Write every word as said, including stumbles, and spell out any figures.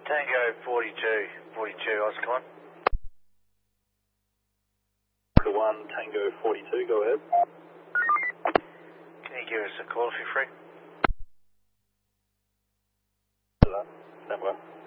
Tango forty-two, forty-two, Oscar. one, Tango forty-two, go ahead. Can you give us a call if you're free? Stand by.